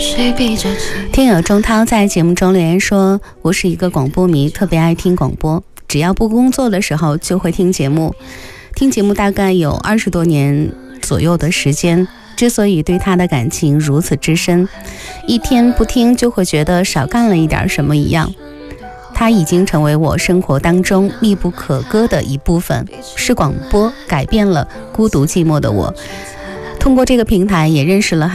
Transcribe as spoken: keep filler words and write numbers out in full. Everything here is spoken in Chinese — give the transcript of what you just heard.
听友钟涛在节目中留言说，我是一个广播迷，特别爱听广播，只要不工作的时候就会听节目，听节目大概有二十多年左右的时间。之所以对他的感情如此之深，一天不听就会觉得少干了一点什么一样。他已经成为我生活当中密不可割的一部分，是广播改变了孤独寂寞的我。通过这个平台也认识了